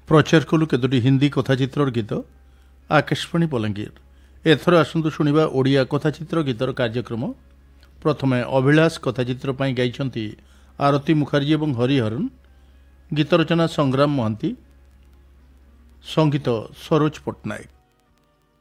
प्रचार कलु केतोटी हिंदी कथाचित्र गीत आकाशवाणी बलांगीर। एथर आसंतु शुणिबा ओडिया कथाचित्र गीतर कार्यक्रम। प्रथमे अभिलाष कथाचित्र पई गाइछंती आरती मुखर्जी एवं हरिहरन। गीत रचना संग्राम महांती, संगीत सरोज पट्टनायक।